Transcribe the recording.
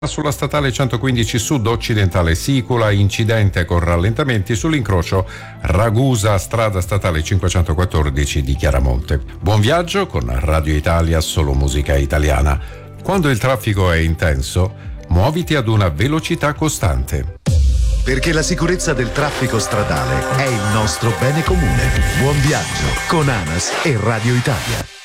Sulla statale 115 sud occidentale Sicula, incidente con rallentamenti sull'incrocio Ragusa, strada statale 514 di Chiaramonte. Buon viaggio con Radio Italia, solo musica italiana. Quando il traffico è intenso, muoviti ad una velocità costante. Perché la sicurezza del traffico stradale è il nostro bene comune. Buon viaggio con ANAS e Radio Italia.